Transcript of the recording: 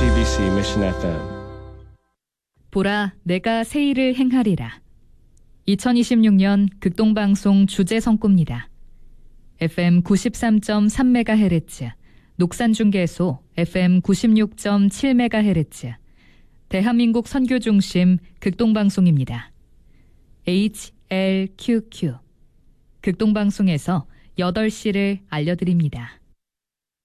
GBC Mission FM. 보라, 내가 새 일을 행하리라. 2026년 극동방송 주제 선구입니다. FM 93.3MHz, 녹산중계소 FM 96.7MHz, 대한민국 선교중심 극동방송입니다. HLQQ. 극동방송에서 8시를 알려드립니다.